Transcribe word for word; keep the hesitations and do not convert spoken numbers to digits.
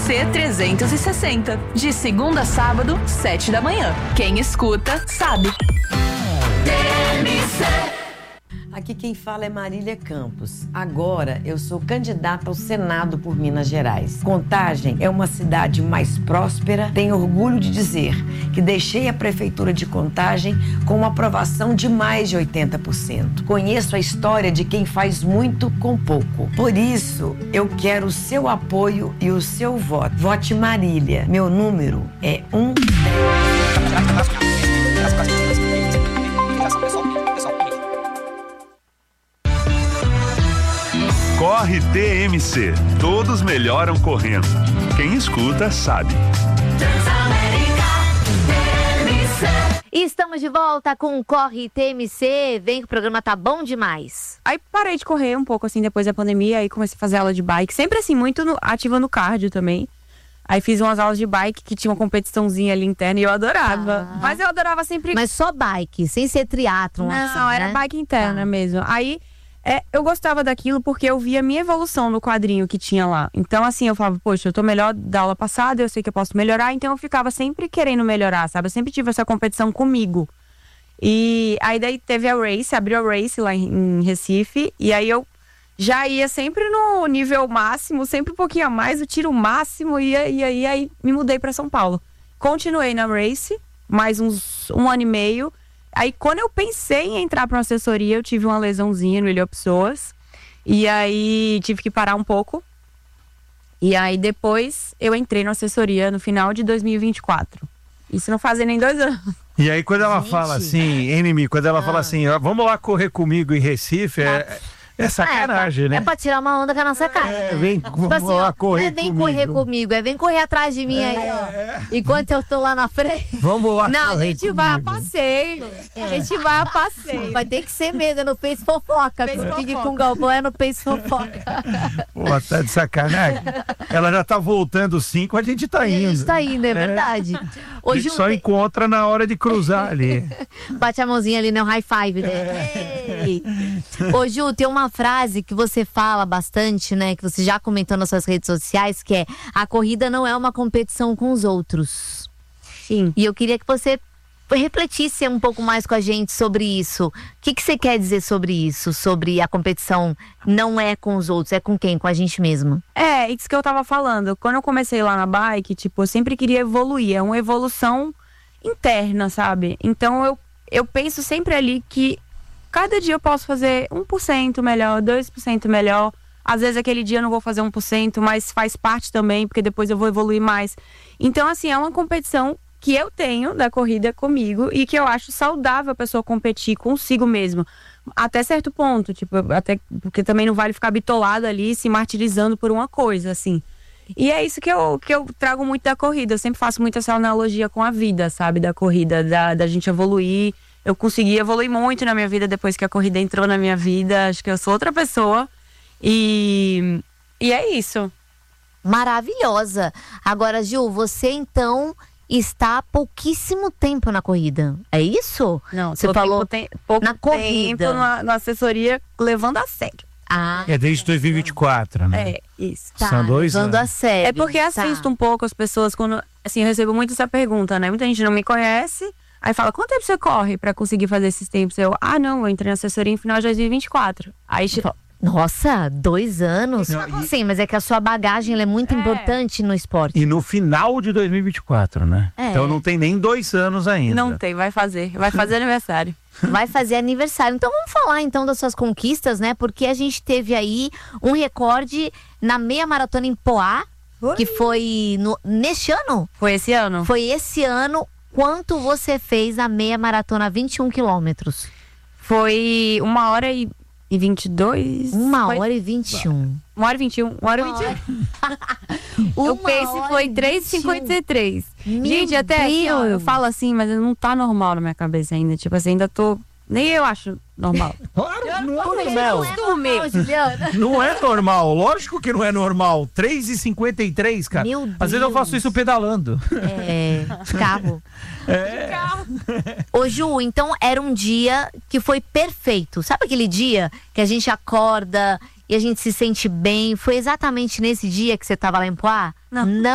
C trezentos e sessenta. De segunda a sábado, sete da manhã. Quem escuta, sabe. T M C. Aqui quem fala é Marília Campos. Agora eu sou candidata ao Senado por Minas Gerais. Contagem é uma cidade mais próspera. Tenho orgulho de dizer que deixei a prefeitura de Contagem com uma aprovação de mais de oitenta por cento. Conheço a história de quem faz muito com pouco. Por isso, eu quero o seu apoio e o seu voto. Vote Marília. Meu número é um. Corre T M C. Todos melhoram correndo. Quem escuta, sabe. E estamos de volta com o Corre T M C. Vem que o programa tá bom demais. Aí parei de correr um pouco assim depois da pandemia. Aí comecei a fazer aula de bike. Sempre assim, muito no, ativa no cardio também. Aí fiz umas aulas de bike que tinha uma competiçãozinha ali interna e eu adorava. Ah. Mas eu adorava sempre... Mas só bike, sem ser triatlon. Não, assim, era né? bike interna ah. mesmo. Aí... É, eu gostava daquilo porque eu via a minha evolução no quadrinho que tinha lá. Então, assim, eu falava, poxa, eu tô melhor da aula passada, eu sei que eu posso melhorar. Então, eu ficava sempre querendo melhorar, sabe? Eu sempre tive essa competição comigo. E aí, daí teve a Race, abriu a Race lá em, em Recife. E aí, eu já ia sempre no nível máximo, sempre um pouquinho a mais, o tiro máximo. E aí, aí, aí me mudei pra São Paulo. Continuei na Race, mais uns um ano e meio. Aí, quando eu pensei em entrar para uma assessoria, eu tive uma lesãozinha no ilhopsoas. E aí, tive que parar um pouco. E aí, depois, eu entrei na assessoria no final de dois mil e vinte e quatro. Isso não fazia nem dois anos. E aí, quando ela Gente. fala assim, Enemy, quando ela Ah. fala assim, ó, vamos lá correr comigo em Recife, é, é sacanagem, é, né? É pra tirar uma onda com a nossa cara. É, né? vem, Tipo vamos assim, lá ó, correr é, vem comigo. correr comigo, é vem correr atrás de mim aí, ó. Enquanto eu tô lá na frente. Vamos lá Não, a correr gente vai a comigo. passeio. A gente vai a passeio. Vai ter que ser mesmo, é no Face Fofoca. Face Fique Fofoca. com o Galvão, é no Face Fofoca. Pô, tá de sacanagem. Ela já tá voltando cinco, a gente tá A indo. gente tá indo, é verdade. A Hoje gente só encontra na hora de cruzar ali. Bate a mãozinha ali, né? Um high five, né? Ei. Ô, Ju, tem uma frase que você fala bastante, né? Que você já comentou nas suas redes sociais, que é: a corrida não é uma competição com os outros. Sim. E eu queria que você refletisse um pouco mais com a gente sobre isso. O que, que você quer dizer sobre isso? Sobre a competição não é com os outros, é com quem? Com a gente mesmo. É, isso que eu tava falando. Quando eu comecei lá na bike, tipo, eu sempre queria evoluir. É uma evolução interna, sabe? Então, eu, eu penso sempre ali que cada dia eu posso fazer um por cento melhor, dois por cento melhor. Às vezes aquele dia eu não vou fazer um por cento, mas faz parte também, porque depois eu vou evoluir mais. Então, assim, é uma competição que eu tenho da corrida comigo e que eu acho saudável a pessoa competir consigo mesmo. Até certo ponto, tipo, até porque também não vale ficar bitolado ali, se martirizando por uma coisa, assim. E é isso que eu, que eu trago muito da corrida. Eu sempre faço muito essa analogia com a vida, sabe? Da corrida, da, da gente evoluir. Eu consegui evoluir muito na minha vida depois que a corrida entrou na minha vida. Acho que eu sou outra pessoa. E, e é isso. Maravilhosa. Agora, Ju, você então está há pouquíssimo tempo na corrida. É isso? Não, você tô falou tempo, tem, pouco na corrida. tempo na, na assessoria levando a sério. Ah, É desde dois mil e vinte e quatro, né? É, isso. tá. São dois levando a anos. sério. É porque assisto tá. um pouco as pessoas quando, assim, eu recebo muito essa pergunta, né? Muita gente não me conhece, aí fala, quanto tempo você corre pra conseguir fazer esses tempos? Eu, ah, não, eu entrei na assessoria em final de dois mil e vinte e quatro. Aí, tipo, Nossa, dois anos? Não, e- Sim, mas é que a sua bagagem ela é muito É. importante no esporte. E no final de dois mil e vinte e quatro, né? É. Então não tem nem dois anos ainda. não tem, vai fazer, vai fazer aniversário. Vai fazer aniversário. Então vamos falar então das suas conquistas, né? Porque a gente teve aí um recorde na meia maratona em Poá, que foi no, neste ano? Foi esse ano? Foi esse ano. Quanto você fez a meia maratona, vinte e um quilômetros? Foi uma hora e, e vinte e dois. Uma Foi- hora e vinte e um. Uma hora e vinte e um. Uma hora e vinte e um. O Uma pace hora foi e três e vinte e um. cinquenta e três. Meu Gente, até assim, ó, eu Deus. falo assim, mas não tá normal na minha cabeça ainda. Tipo assim, ainda tô... Nem eu acho normal. Claro, não é Não normal. é normal, Juliana. Não é normal, lógico que não é normal. três e cinquenta e três, cara. Meu Às vezes eu faço Deus. isso pedalando. É, de carro. É. Ô Ju, então era um dia que foi perfeito. Sabe aquele dia que a gente acorda e a gente se sente bem? Foi exatamente nesse dia que você tava lá em Poá? Não.